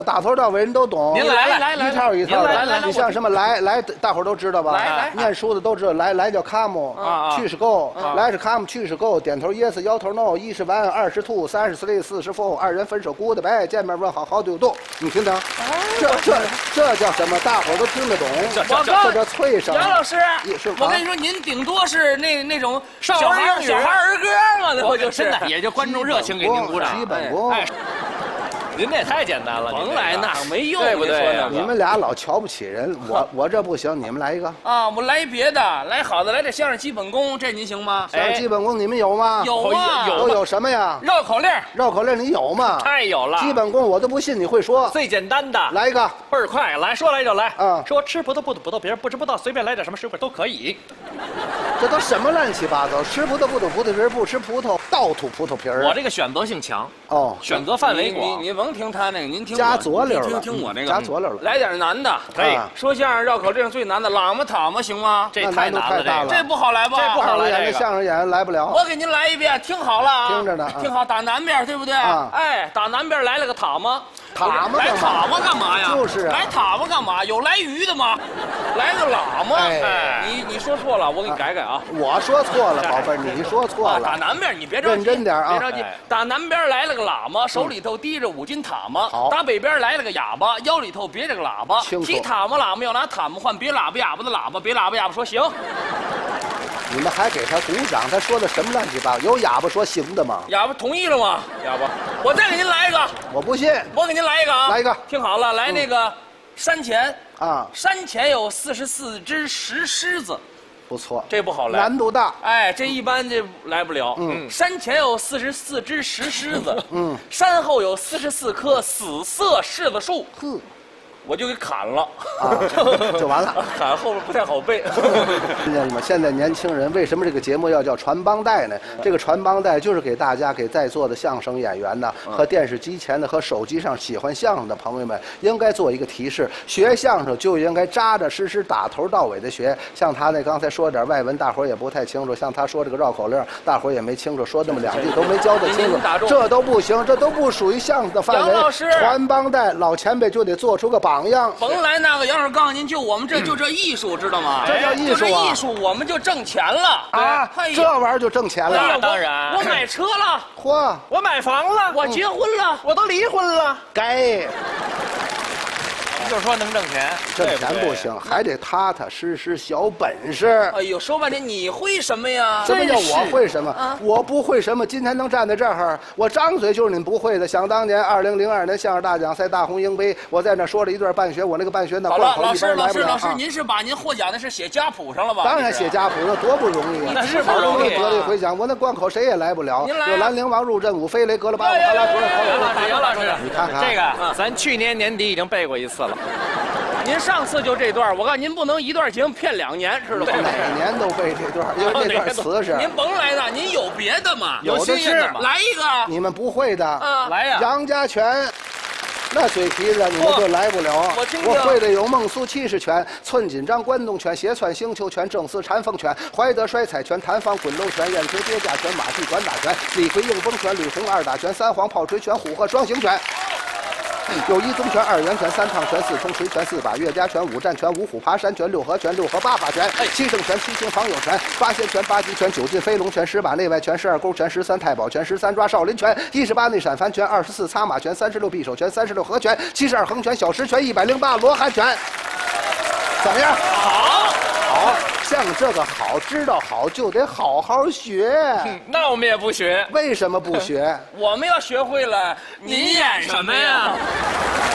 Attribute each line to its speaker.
Speaker 1: 大头到尾人都懂。
Speaker 2: 您来，
Speaker 1: 一套一套
Speaker 2: 来，
Speaker 1: 你像什么来，大伙都知道吧？
Speaker 2: 来，
Speaker 1: 念书的都知道，来叫 come， 去是 go， 来是 come， 去是 go， 点头 yes， 摇头 no， 一是完，二是 to， 三是 three， 四是 four， 二人分手 goodbye， 见面问好 how do you do， 你听听，这叫什么？大伙都听得懂。这叫脆声。
Speaker 2: 杨老师，我跟你说，您顶多是那种小孩儿歌嘛，那不就是真的，也就观众热情给您鼓掌。
Speaker 1: 基本功。
Speaker 3: 您这太简单了，
Speaker 2: 甭来那没用，
Speaker 3: 对不对？
Speaker 1: 你们俩老瞧不起人，我这不行，你们来一个
Speaker 2: 啊！我来别的，来好的，来这相声基本功，这您行吗？
Speaker 1: 相声基本功你们有吗？
Speaker 2: 有啊，
Speaker 1: 都有什么呀？
Speaker 2: 绕口令，
Speaker 1: 绕口令你有吗？
Speaker 3: 太有了。
Speaker 1: 基本功我都不信你会说。
Speaker 3: 最简单的，
Speaker 1: 来一个，
Speaker 3: 倍儿快，来说来就来。
Speaker 1: 说
Speaker 3: 吃葡萄不吐葡萄皮儿，不吃葡萄随便来点什么水果都可以。
Speaker 1: 这都什么乱七八糟？吃葡萄不吐葡萄皮儿，不吃葡萄倒吐葡萄皮儿。
Speaker 3: 我这个选择性强
Speaker 1: 哦，
Speaker 3: 选择范围广。
Speaker 2: 你甭听他那个，您听
Speaker 1: 加佐料
Speaker 2: 了，听我那个
Speaker 1: 加佐料了。
Speaker 2: 来点难的，
Speaker 3: 可以。
Speaker 2: 说相声绕口令最难的喇嘛塔嘛，行吗？
Speaker 3: 这太难了，
Speaker 2: 这不好来吧？
Speaker 3: 这不好来。
Speaker 1: 这相声演员来不了。
Speaker 2: 我给您来一遍，听好了啊！
Speaker 1: 听着呢，
Speaker 2: 听好，打南边对不对？哎，打南边来了个塔嘛。
Speaker 1: 塔嘛？
Speaker 2: 来塔嘛干嘛呀？
Speaker 1: 就是啊。
Speaker 2: 来塔嘛干嘛？有来鱼的吗？来个喇嘛。哎，你说错了，我给你改改啊。
Speaker 1: 我说错了，宝贝儿，你说错了。
Speaker 2: 打南边，你别着急，
Speaker 1: 认真点啊！
Speaker 2: 别着急。打南边来了个喇嘛，手里头提着5斤塔嘛。打北边来了个哑巴，腰里头别着个喇叭。提塔嘛喇嘛要拿塔嘛换别喇叭哑巴的喇叭，别喇叭哑巴说行。
Speaker 1: 你们还给他鼓掌？他说的什么乱七八糟？有哑巴说行的吗？
Speaker 2: 哑巴同意了吗？哑巴，我再给您来一个。
Speaker 1: 我不信。
Speaker 2: 我给您来一个啊！
Speaker 1: 来一个，
Speaker 2: 听好了，来那个山前
Speaker 1: 啊，
Speaker 2: 山前有44只石狮子。
Speaker 1: 不错，
Speaker 2: 这不好来，
Speaker 1: 难度大。
Speaker 2: 哎，这一般这来不了。山前有44只石狮子，山后有44棵死色柿子树。我就给砍了，
Speaker 1: 就完了。
Speaker 2: 砍后边不太好背。
Speaker 1: 听见了吗？现在年轻人为什么这个节目要叫传帮带呢？这个传帮带就是给大家，给在座的相声演员呢，和电视机前的和手机上喜欢相声的朋友们，应该做一个提示：学相声就应该扎扎实实、打头到尾的学。像他那刚才说点外文，大伙儿也不太清楚；像他说这个绕口令，大伙儿也没清楚，说那么2句都没教得清楚，这都不行，这都不属于相声的范围。
Speaker 2: 杨老师，
Speaker 1: 传帮带，老前辈就得做出个榜样。
Speaker 2: 甭来那个杨老师告诉您，就我们就这艺术，知道吗？
Speaker 1: 这叫艺术啊！
Speaker 2: 艺术我们就挣钱了
Speaker 1: 啊！这玩意儿就挣钱了。
Speaker 3: 那当然，
Speaker 2: 我买车了，
Speaker 1: 嚯！
Speaker 3: 我买房了，
Speaker 2: 我结婚了，
Speaker 3: 我都离婚了。
Speaker 1: 该。
Speaker 3: 就说能挣钱，
Speaker 1: 挣钱不行，还得踏踏实实小本事。
Speaker 2: 哎呦，说半天你会什么呀？
Speaker 1: 什么叫我会什么？我不会什么。今天能站在这儿，我张嘴就是你不会的。想当年2002年相声大奖赛大红鹰杯，我在那说了一段半学，我那个半学呢，贯口一般来不了。
Speaker 2: 老师，您是把您获奖的是写家谱上了吧？
Speaker 1: 当然写家谱，那多不容易啊！
Speaker 2: 那是不容易。
Speaker 1: 得了一回奖，我那贯口谁也来不了。有兰陵王入阵，五飞雷，格了巴，哈拉格。
Speaker 2: 杨老师，
Speaker 1: 你看看
Speaker 3: 这个，咱去年年底已经背过一次了。
Speaker 2: 您上次就这段，我告诉您不能一段节目骗2年，知道吗？
Speaker 1: 每年都背这段，因为这段词是。
Speaker 2: 您甭来的，您有别的吗？
Speaker 1: 有的是，
Speaker 2: 来一个。
Speaker 1: 你们不会的，
Speaker 2: 来呀！
Speaker 1: 杨家拳。那嘴皮子你们就来不了。我会的有孟苏气势拳、寸锦章关东拳、斜窜星球拳、正四禅风拳、怀德摔彩拳、弹簧滚楼拳、燕锤跌架拳、马屁短打拳、李逵硬风拳、吕红2打拳、三皇炮锤拳、虎鹤双形拳。有1宗拳、2圆拳、3趟拳、4冲锤拳、4把岳家拳、5战拳、5虎爬山拳、6合拳、6合8法拳、7正拳、7星防友拳、8仙拳、8极拳、9进飞龙拳、10把内外拳、12勾拳、13太保拳、13抓少林拳、18内闪翻拳、24擦马拳、36匕首拳、36合拳、72横拳、小石拳、108罗汉拳。怎么样？好，像这个好，知道好就得好好学。
Speaker 3: 那我们也不学，
Speaker 1: 为什么不学？
Speaker 2: 我们要学会了，您演什么呀？